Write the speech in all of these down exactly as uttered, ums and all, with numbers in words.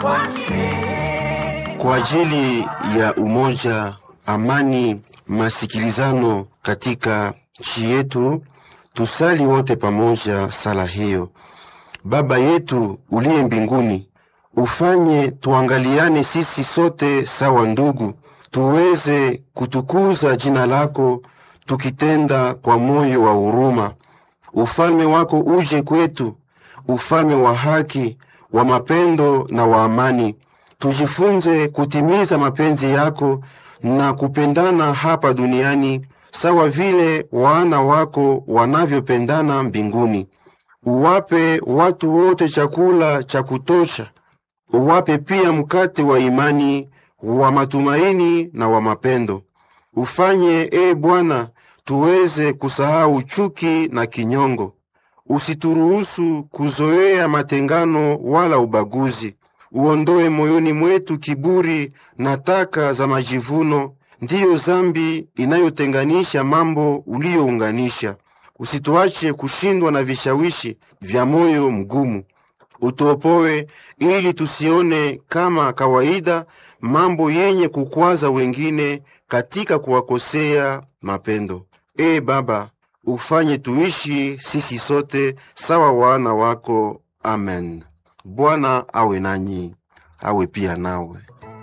Kwa ajili ya umoja, amani, masikilizano katika nchi yetu, tusali wote pamoja sala hiyo. Baba yetu uliye mbinguni, ufanye tuangaliane sisi sote sawa ndugu, tuweze kutukuza jina lako tukitenda kwa moyo wa huruma. Ufalme wako uje kwetu, ufalme wa haki, wa mapendo na wa amani. Tujifunze kutimiza mapenzi yako na kupendana hapa duniani sawa vile wana wako wanavyopendana mbinguni. Uwape watu wote chakula cha kutosha. Uwape pia mkate wa imani, wa matumaini na wa mapendo. Ufanye, e Bwana, tuweze kusahau chuki na kinyongo. Usituruhusu kuzoea matengano wala ubaguzi. Uondoe moyoni mwetu kiburi na taka za majivuno, ndiyo zambi inayotenganisha mambo uliounganisha. Usituache kushindwa na vishawishi vya moyo mgumu. Utuopoe ili tusione kama kawaida mambo yenye kukwaza wengine katika kuwakosea mapendo. E Baba, ufanye tuishi sisi sote sawa wana wako. Amen. Bwana awe nanyi, awe pia nawe.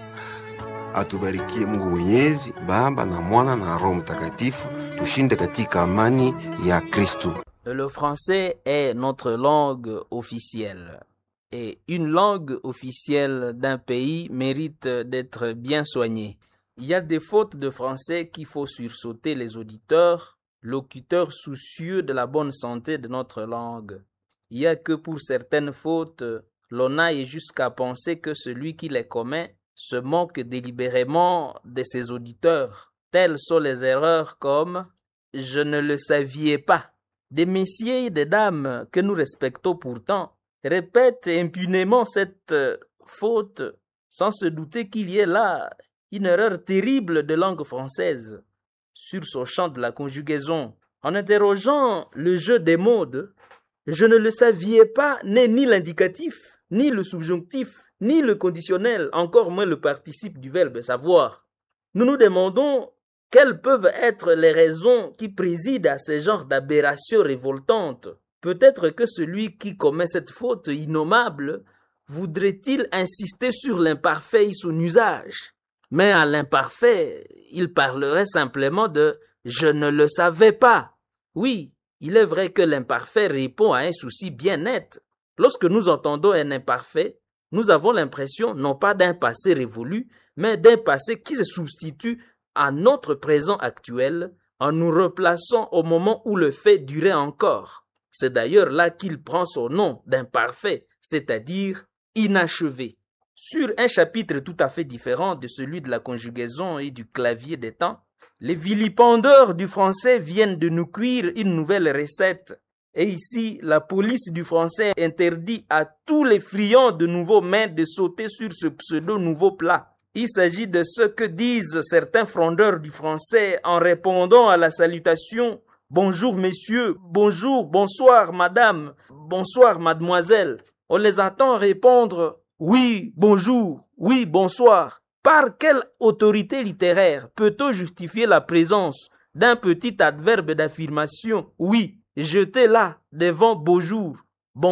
Atubarikie Mungu Mwenyezi, Baba na Mwana na Roho Mtakatifu. Tushinde katika amani ya Kristo. Le français est notre langue officielle. Et une langue officielle d'un pays mérite d'être bien soignée. Il y a des fautes de français qu'il faut sursauter les auditeurs, locuteurs soucieux de la bonne santé de notre langue. Il y a que pour certaines fautes, l'on aille jusqu'à penser que celui qui les commet se moque délibérément de ses auditeurs. Telles sont les erreurs comme « je ne le saviez pas ». Des messieurs et des dames que nous respectons pourtant répètent impunément cette faute sans se douter qu'il y ait là une erreur terrible de langue française sur son champ de la conjugaison. En interrogeant le jeu des modes, je ne le saviez pas n'est ni l'indicatif, ni le subjonctif, ni le conditionnel, encore moins le participe du verbe savoir. Nous nous demandons quelles peuvent être les raisons qui président à ce genre d'aberrations révoltantes. Peut-être que celui qui commet cette faute innommable voudrait-il insister sur l'imparfait et son usage. Mais à l'imparfait, il parlerait simplement de « je ne le savais pas ». Oui, il est vrai que l'imparfait répond à un souci bien net. Lorsque nous entendons un imparfait, nous avons l'impression non pas d'un passé révolu, mais d'un passé qui se substitue à notre présent actuel en nous replaçant au moment où le fait durait encore. C'est d'ailleurs là qu'il prend son nom d'imparfait, c'est-à-dire inachevé. Sur un chapitre tout à fait différent de celui de la conjugaison et du clavier des temps, les vilipendeurs du français viennent de nous cuire une nouvelle recette. Et ici, la police du français interdit à tous les friands de nouveaux mets de sauter sur ce pseudo-nouveau plat. Il s'agit de ce que disent certains frondeurs du français en répondant à la salutation « Bonjour messieurs, bonjour, bonsoir madame, bonsoir mademoiselle ». On les attend répondre « Oui, bonjour, oui, bonsoir ». Par quelle autorité littéraire peut-on justifier la présence d'un petit adverbe d'affirmation « oui » jeté là devant « bonjour »,« bonsoir »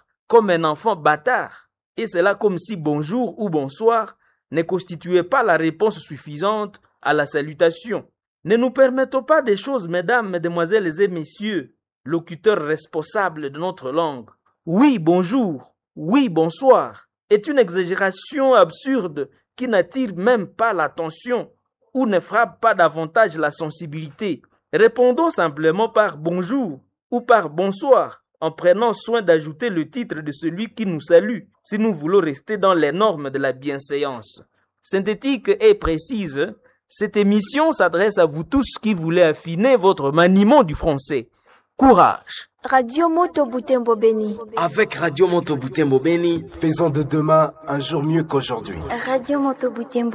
comme un enfant bâtard? Et c'est là comme si « bonjour » ou « bonsoir » ne constituait pas la réponse suffisante à la salutation. Ne nous permettons pas des choses, mesdames, mesdemoiselles et messieurs, locuteurs responsables de notre langue. Oui, bonjour, oui, bonsoir, est une exagération absurde qui n'attire même pas l'attention ou ne frappe pas davantage la sensibilité. Répondons simplement par bonjour ou par bonsoir, en prenant soin d'ajouter le titre de celui qui nous salue, si nous voulons rester dans les normes de la bienséance. Synthétique et précise, cette émission s'adresse à vous tous qui voulez affiner votre maniement du français. Courage! Radio Moto Butembo Beni. Avec Radio Moto Butembo Beni, faisons de demain un jour mieux qu'aujourd'hui. Radio Moto Butembo